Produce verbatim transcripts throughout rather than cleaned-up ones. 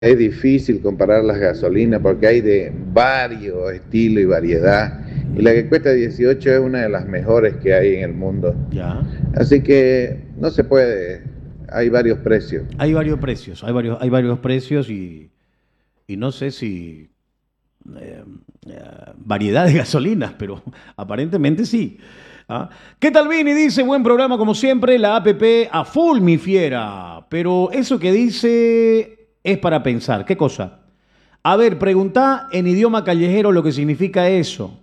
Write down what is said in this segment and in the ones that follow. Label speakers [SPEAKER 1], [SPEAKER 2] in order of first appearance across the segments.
[SPEAKER 1] Es difícil comparar las gasolinas porque hay de varios estilos y variedad. Y la que cuesta dieciocho es una de las mejores que hay en el mundo.
[SPEAKER 2] Ya.
[SPEAKER 1] Así que no se puede, hay varios precios.
[SPEAKER 2] Hay varios precios, hay varios, hay varios precios y, y no sé si eh, eh, variedad de gasolinas, pero aparentemente sí. ¿Ah? ¿Qué tal, Vini? Dice, buen programa como siempre, la app a full, mi fiera. Pero eso que dice es para pensar. ¿Qué cosa? A ver, preguntá en idioma callejero lo que significa eso.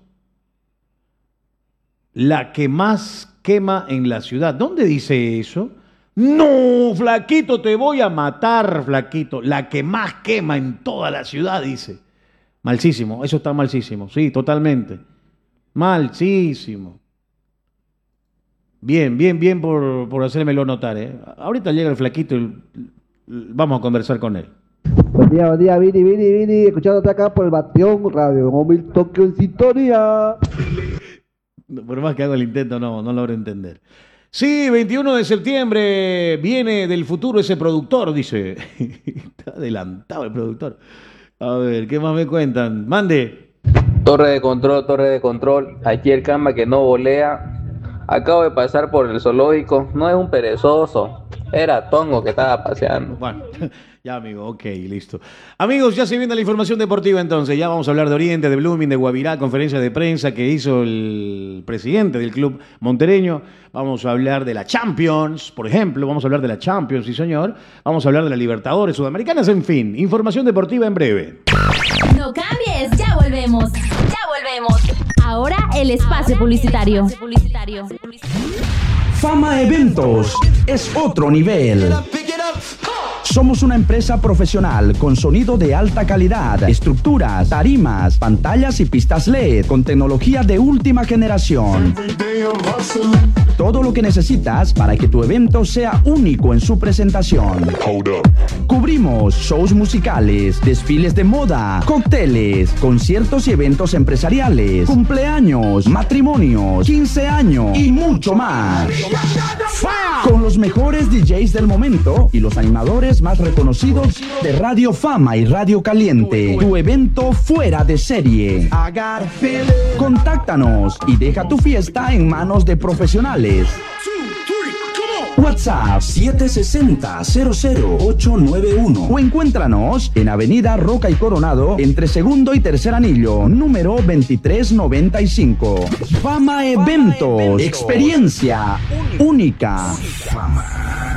[SPEAKER 2] La que más quema en la ciudad. ¿Dónde dice eso? No, flaquito, te voy a matar, flaquito. La que más quema en toda la ciudad, dice. Malísimo, eso está malísimo. Sí, totalmente. Malísimo. Bien, bien, bien por, por hacérmelo notar, ¿eh? Ahorita llega el flaquito y vamos a conversar con él.
[SPEAKER 3] Buen día, buen día, Vini, Vini, Vini, escuchándote acá por el Bastión Radio Móvil Tokio en sintonía.
[SPEAKER 2] Por más que hago el intento, no, no logro entender. Sí, veintiuno de septiembre, viene del futuro ese productor, dice. Está adelantado el productor. A ver, ¿qué más me cuentan? Mande.
[SPEAKER 4] Torre de control, torre de control. Aquí el cama que no volea. Acabo de pasar por el zoológico. No es un perezoso. Era Tongo que estaba paseando.
[SPEAKER 2] Bueno, ya amigo, ok, listo. Amigos, ya se viene la información deportiva entonces. Ya vamos a hablar de Oriente, de Blooming, de Guavirá, conferencia de prensa que hizo el presidente del club montereño. Vamos a hablar de la Champions, por ejemplo. Vamos a hablar de la Champions, sí señor. Vamos a hablar de la Libertadores Sudamericanas, en fin. Información deportiva en breve.
[SPEAKER 5] No cambies, ya volvemos. Ya volvemos. Ahora el espacio publicitario.
[SPEAKER 6] Fama Eventos es otro nivel. Somos una empresa profesional con sonido de alta calidad, estructuras, tarimas, pantallas y pistas L E D con tecnología de última generación. Todo lo que necesitas para que tu evento sea único en su presentación. Cubrimos shows musicales, desfiles de moda, cócteles, conciertos y eventos empresariales, cumpleaños, matrimonios, quince años y mucho más. Con los mejores D Js del momento y los animadores más reconocidos de Radio Fama y Radio Caliente. Tu evento fuera de serie. Contáctanos y deja tu fiesta en manos de profesionales. WhatsApp siete seis cero cero cero ocho nueve uno o encuéntranos en Avenida Roca y Coronado entre segundo y tercer anillo, número veintitrés noventa y cinco. Fama Eventos, experiencia única. Fama.